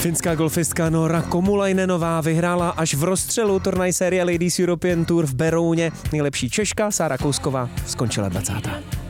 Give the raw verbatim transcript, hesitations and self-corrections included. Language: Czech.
Finská golfistka Noora Komulainenová vyhrála až v rozstřelu turnaj série Ladies European Tour v Berouně. Nejlepší Češka Sára Kousková skončila dvacátá